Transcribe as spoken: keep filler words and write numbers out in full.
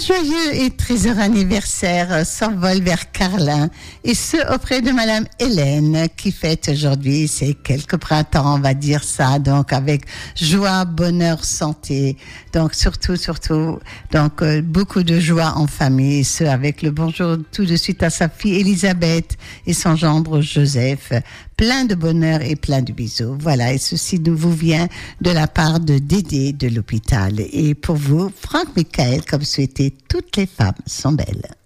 joyeux et très heureux anniversaire s'envole vers Carlin, et ce auprès de Madame Hélène qui fête aujourd'hui ses quelques printemps, on va dire ça, donc avec joie, bonheur, santé, donc surtout, surtout, donc euh, beaucoup de joie en famille, et ce avec le bonjour tout de suite à sa fille Elisabeth et son gendre Joseph. Plein de bonheur et plein de bisous. Voilà, et ceci nous vous vient de la part de Dédé de l'hôpital. Et pour vous, Franck Michael, comme souhaité, toutes les femmes sont belles.